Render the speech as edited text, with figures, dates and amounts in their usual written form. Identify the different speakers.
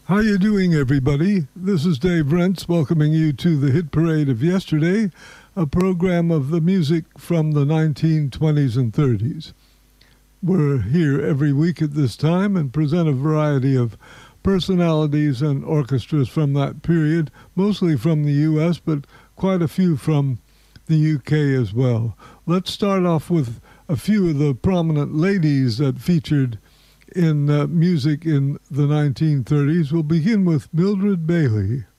Speaker 1: How you doing, everybody? This is Dave Rentz welcoming you to the Hit Parade of Yesterday, a program of the music from the 1920s and 30s. We're here every week at this time and present a variety of personalities and orchestras from that period, mostly from the U.S., but quite a few from the U.K. as well. Let's start off with a few of the prominent ladies that featured in music in the 1930s. We'll begin with Mildred Bailey.